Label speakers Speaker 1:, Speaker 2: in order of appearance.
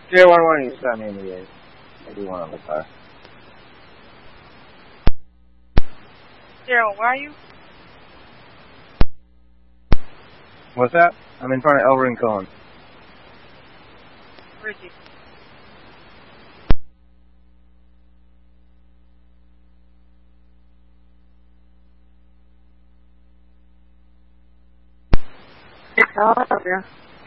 Speaker 1: J11, you sent me the 81 on the car.
Speaker 2: Daryl, where are you?
Speaker 1: What's that? I'm in front of El Rincon.
Speaker 2: Where is he?
Speaker 3: Hello,